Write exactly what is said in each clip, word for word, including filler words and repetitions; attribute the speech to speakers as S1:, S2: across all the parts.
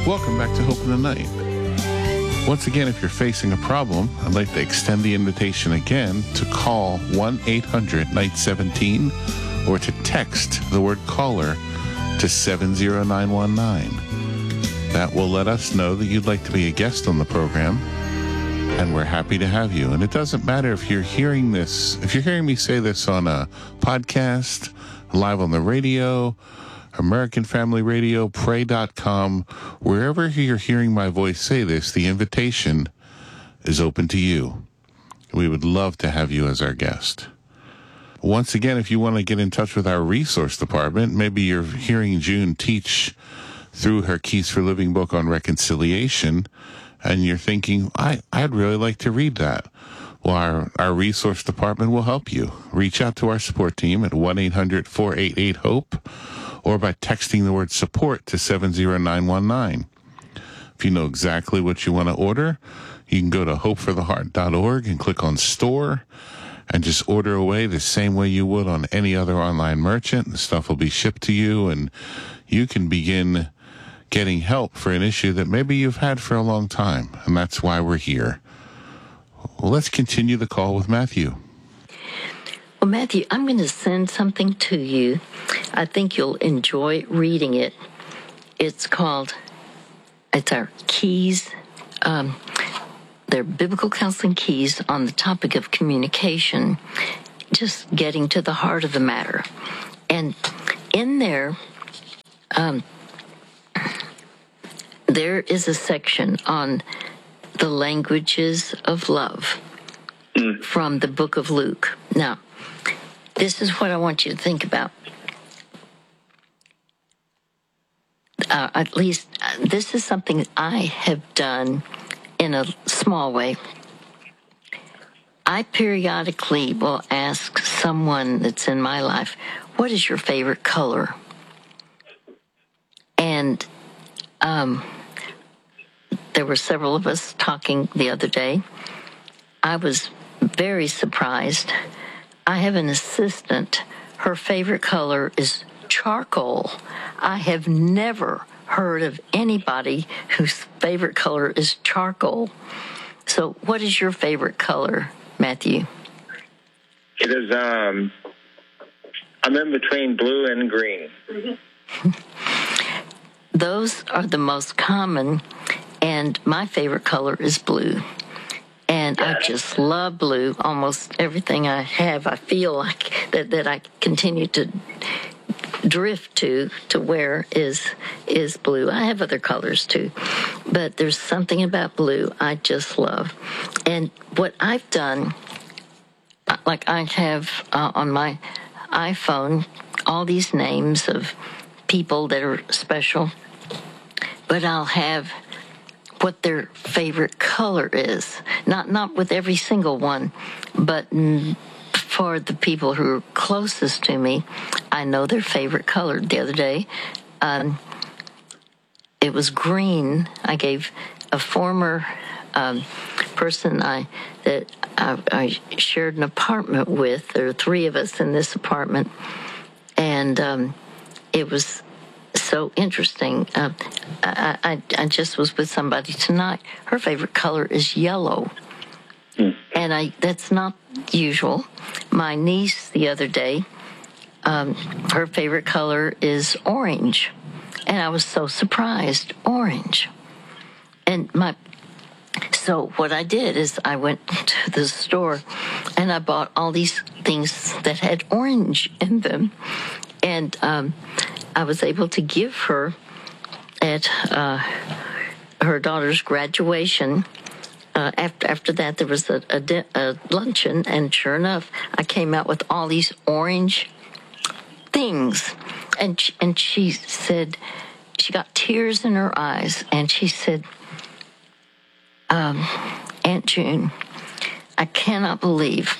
S1: Welcome back to Hope in the Night. Once again, if you're facing a problem, I'd like to extend the invitation again to call one eight hundred night seventeen or to text the word caller to seven zero nine one nine. That will let us know that you'd like to be a guest on the program, and we're happy to have you. And it doesn't matter if you're hearing this, if you're hearing me say this on a podcast, live on the radio, American Family Radio, pray dot com, wherever you're hearing my voice say this, the invitation is open to you. We would love to have you as our guest. Once again, if you want to get in touch with our resource department, maybe you're hearing June teach through her Keys for Living book on reconciliation, and you're thinking, I, I'd really like to read that. Well, our, our resource department will help you. Reach out to our support team at one eight hundred four eight eight HOPE or by texting the word support to seven zero nine one nine. If you know exactly what you want to order, you can go to hope for the heart dot org and click on store and just order away the same way you would on any other online merchant. The stuff will be shipped to you, and you can begin getting help for an issue that maybe you've had for a long time, and that's why we're here. Well, let's continue the call with Matthew.
S2: Well, Matthew, I'm going to send something to you. I think you'll enjoy reading it. It's called, it's our keys, um, they're biblical counseling keys on the topic of communication, just getting to the heart of the matter. And in there, um, there is a section on the languages of love mm. from the book of Luke. Now, this is what I want you to think about. Uh, at least, uh, this is something I have done in a small way. I periodically will ask someone that's in my life, what is your favorite color? And um, there were several of us talking the other day. I was very surprised. I have an assistant. Her favorite color is charcoal. I have never heard of anybody whose favorite color is charcoal. So what is your favorite color, Matthew?
S3: It is, um, I'm in between blue and green.
S2: Those are the most common, and my favorite color is blue. And I just love blue. Almost everything I have, I feel like that, that I continue to drift to to wear is is blue. I have other colors too, but there's something about blue I just love. And what I've done, like I have uh, on my iPhone all these names of people that are special, but I'll have what their favorite color is. Not not with every single one, but for the people who are closest to me, I know their favorite color. The other day, um, it was green. I gave a former um, person I that I, I shared an apartment with. There are three of us in this apartment, and um, it was so interesting. Uh, I, I, I just was with somebody tonight. Her favorite color is yellow. Mm. And I that's not usual. My niece the other day, um, her favorite color is orange. And I was so surprised, orange. And my so what I did is I went to the store and I bought all these things that had orange in them. And um, I was able to give her at uh, her daughter's graduation. Uh, after after that, there was a, a, a luncheon, and sure enough, I came out with all these orange things. And she, and she said, she got tears in her eyes, and she said, um, Aunt June, I cannot believe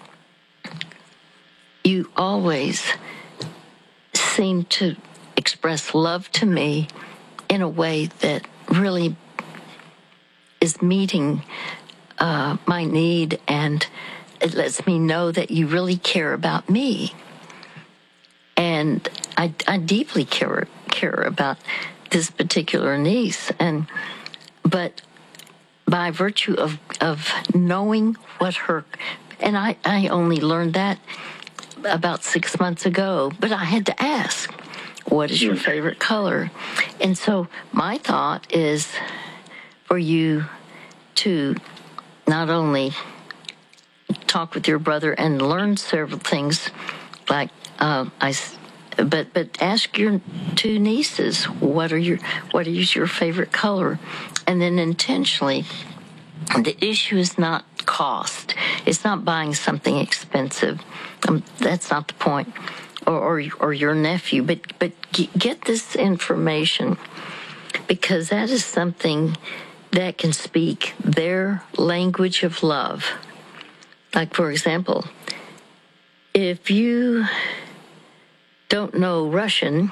S2: you always seem to express love to me in a way that really is meeting uh, my need, and it lets me know that you really care about me. And I, I deeply care care about this particular niece, and but by virtue of of knowing what her, and I, I only learned that about six months ago, but I had to ask, what is your favorite color? And so my thought is for you to not only talk with your brother and learn several things, like uh, I, but but ask your two nieces what are your what is your favorite color, and then intentionally. The issue is not cost. It's not buying something expensive. Um, that's not the point. Or, or or your nephew, but but get this information, because that is something that can speak their language of love. Like, for example, if you don't know Russian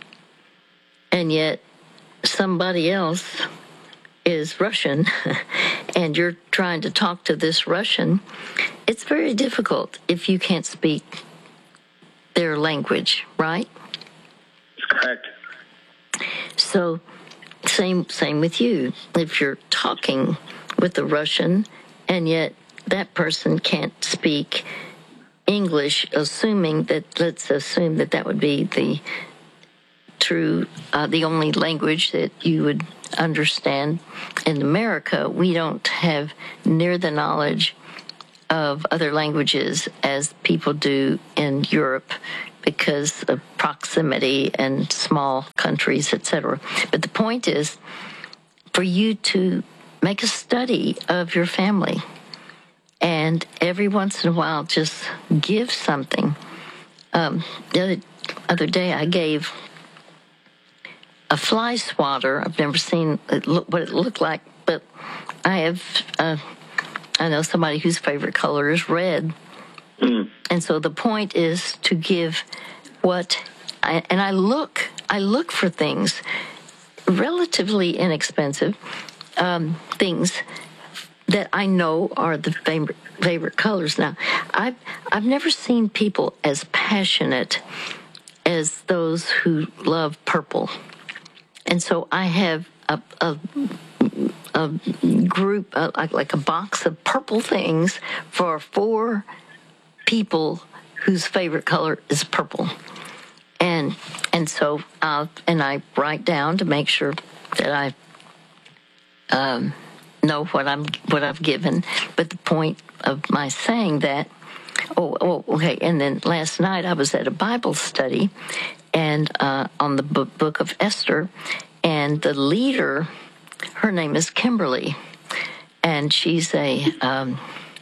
S2: and yet somebody else is Russian and you're trying to talk to this Russian, it's very difficult if you can't speak their language, right?
S3: Correct.
S2: So same same with you. If you're talking with a Russian and yet that person can't speak English, assuming that, let's assume that that would be the true, uh, the only language that you would understand. In America, we don't have near the knowledge of other languages as people do in Europe because of proximity and small countries, et cetera. But the point is for you to make a study of your family and every once in a while just give something. Um, the other, other day I gave a fly swatter. I've never seen it look, what it looked like, but I have, uh, I know somebody whose favorite color is red. Mm. And so the point is to give what, I, and I look, I look for things, relatively inexpensive, um, things that I know are the favorite, favorite colors. Now, I've, I've never seen people as passionate as those who love purple. And so I have a, a, a group, uh, like, like a box of purple things for four people whose favorite color is purple. And and so, uh, and I write down to make sure that I um, know what I'm what I've given. But the point of my saying that, oh, oh, okay. And then last night I was at a Bible study, and uh, on the book, book of Esther, and the leader, her name is Kimberly, and she's a um,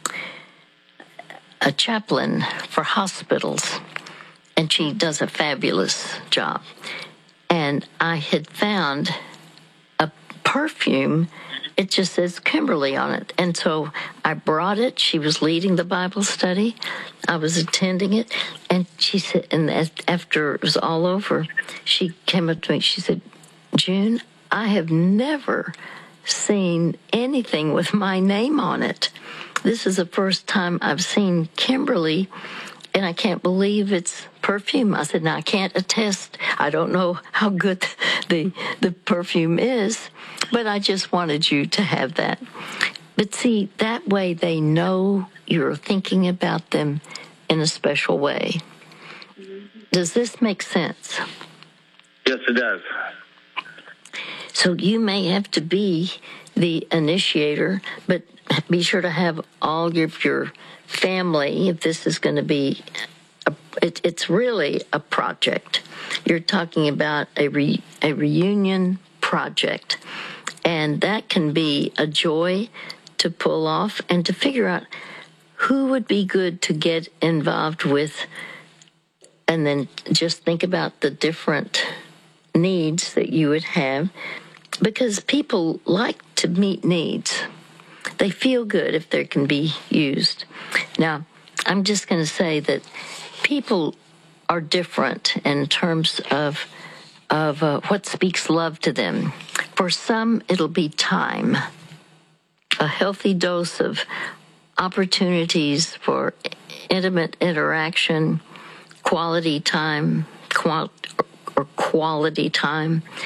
S2: a chaplain for hospitals. And she does a fabulous job. And I had found a perfume. It just says Kimberly on it. And so I brought it. She was leading the Bible study. I was attending it. And she said, and after it was all over, she came up to me. She said, June, I have never seen anything with my name on it. This is the first time I've seen Kimberly, and I can't believe it's perfume. I said, now I can't attest. I don't know how good the the perfume is, but I just wanted you to have that. But see, that way they know you're thinking about them in a special way. Does this make sense?
S3: Yes, it does.
S2: So you may have to be the initiator, but be sure to have all of your family, if this is going to be, a, it, it's really a project. You're talking about a, re, a reunion project, and that can be a joy to pull off and to figure out who would be good to get involved with, and then just think about the different needs that you would have, because people like to meet needs. They feel good if they can be used. Now, I'm just going to say that people are different in terms of of uh, what speaks love to them. For some, it'll be time, a healthy dose of opportunities for intimate interaction, quality time, qual- or quality time.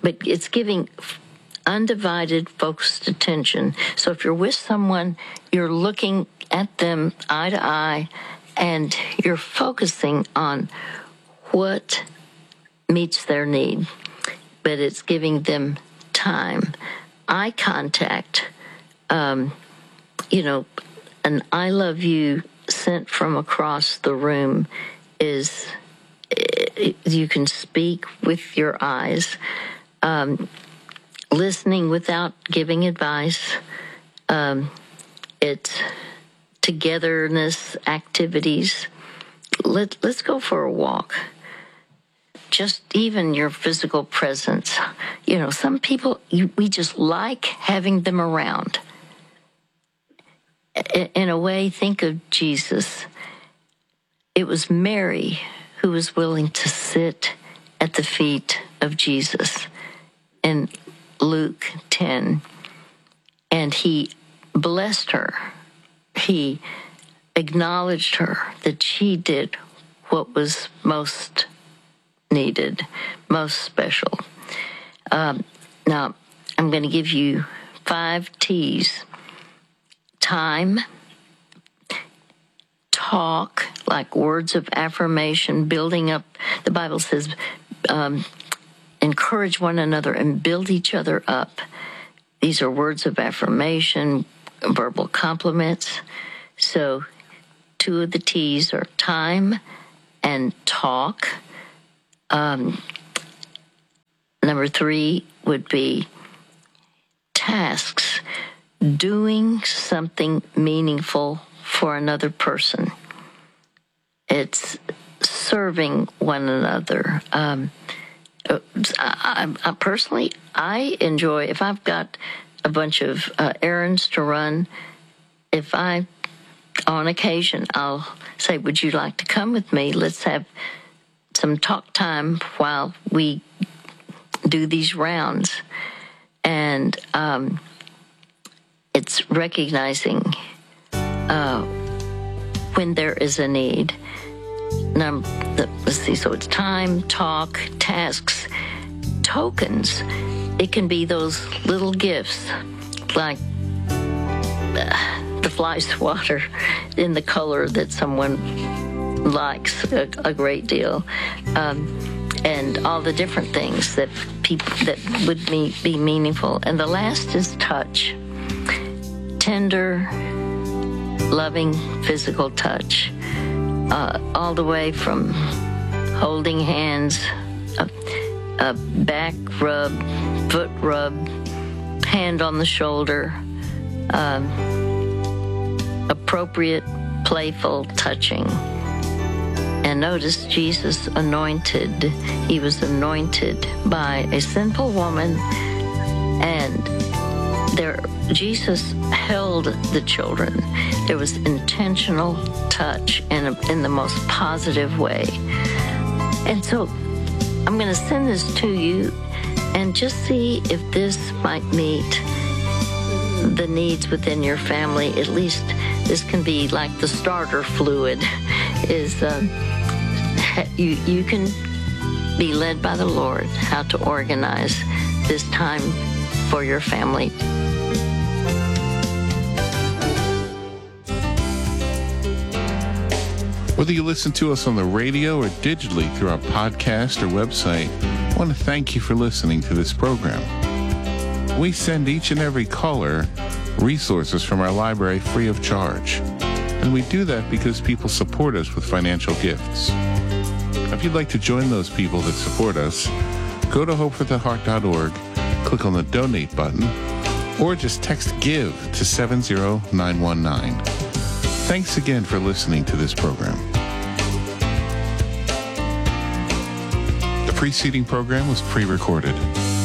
S2: but it's giving undivided, focused attention. So if you're with someone, you're looking at them eye to eye, and you're focusing on what meets their need, but it's giving them time. Eye contact, um, you know, an I love you sent from across the room is, you can speak with your eyes. Um, listening without giving advice. Um, it's togetherness activities. Let, let's go for a walk. Just even your physical presence. You know, some people, you, we just like having them around. In, in a way, think of Jesus. It was Mary who was willing to sit at the feet of Jesus in Luke ten, and he blessed her. He acknowledged her that she did what was most needed, most special. Um, now, I'm going to give you five T's. Time, talk, like words of affirmation, building up. The Bible says, um, encourage one another and build each other up. These are words of affirmation, verbal compliments. So two of the T's are time and talk. Um, number three would be tasks, doing something meaningful for another person. It's serving one another. Um, I, I, I personally, I enjoy, if I've got a bunch of uh, errands to run, if I, on occasion, I'll say, would you like to come with me? Let's have some talk time while we do these rounds. And um, it's recognizing uh, when there is a need. Now, the, let's see, so it's time, talk, tasks, tokens. It can be those little gifts, like uh, the fly swatter in the color that someone likes a, a great deal, um, and all the different things that people that would be, be meaningful. And the last is touch, tender, loving physical touch. Uh, all the way from holding hands, a, a back rub, foot rub, hand on the shoulder, um, appropriate, playful touching. And notice Jesus anointed. He was anointed by a sinful woman, and there Jesus held the children. There was intentional touch in, a, in the most positive way. And so I'm going to send this to you and just see if this might meet the needs within your family. At least this can be like the starter fluid. Is uh, you, you can be led by the Lord how to organize this time for your family.
S1: Whether you listen to us on the radio or digitally through our podcast or website, I want to thank you for listening to this program. We send each and every caller resources from our library free of charge. And we do that because people support us with financial gifts. If you'd like to join those people that support us, go to hope for the heart dot org, click on the donate button, or just text GIVE to seven zero nine one nine. Thanks again for listening to this program. The preceding program was pre-recorded.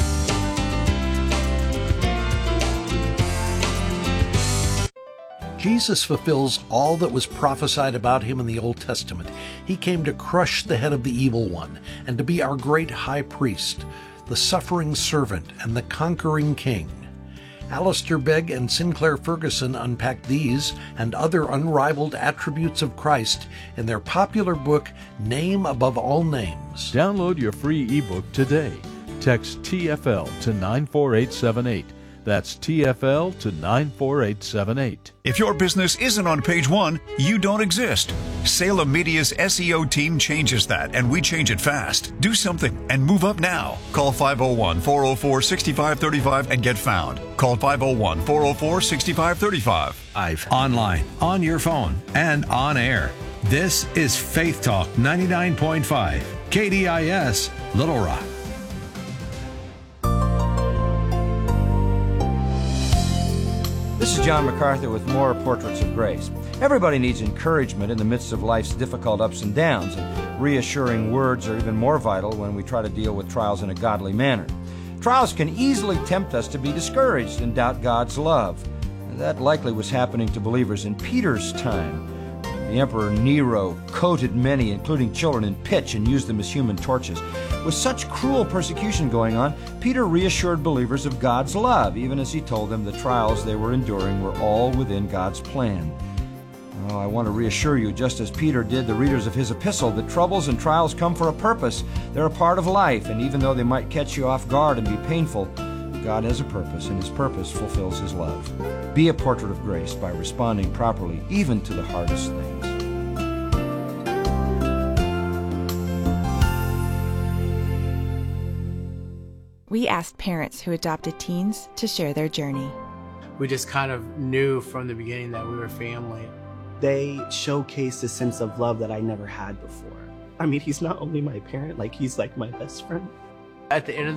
S4: Jesus fulfills all that was prophesied about him in the Old Testament. He came to crush the head of the evil one and to be our great high priest, the suffering servant and the conquering king. Alistair Begg and Sinclair Ferguson unpack these and other unrivaled attributes of Christ in their popular book, Name Above All Names.
S5: Download your free ebook today. Text T F L to nine four eight seven eight. That's T F L to nine four eight seven eight.
S6: If your business isn't on page one, you don't exist. Salem Media's S E O team changes that, and we change it fast. Do something and move up now. Call five oh one, four oh four, six five three five and get found. Call five oh one, four oh four, six five three five.
S7: Live, online, on your phone, and on air. This is Faith Talk ninety-nine point five, K D I S, Little Rock.
S8: This is John MacArthur with more Portraits of Grace. Everybody needs encouragement in the midst of life's difficult ups and downs, and reassuring words are even more vital when we try to deal with trials in a godly manner. Trials can easily tempt us to be discouraged and doubt God's love. And that likely was happening to believers in Peter's time. The Emperor Nero coated many, including children, in pitch and used them as human torches. With such cruel persecution going on, Peter reassured believers of God's love, even as he told them the trials they were enduring were all within God's plan. Oh, I want to reassure you, just as Peter did the readers of his epistle, that troubles and trials come for a purpose. They're a part of life, and even though they might catch you off guard and be painful, God has a purpose, and his purpose fulfills his love. Be a portrait of grace by responding properly, even to the hardest things.
S9: We asked parents who adopted teens to share their journey.
S10: We just kind of knew from the beginning that we were family.
S11: They showcased a sense of love that I never had before. I mean, he's not only my parent, like he's like my best friend.
S10: At the end of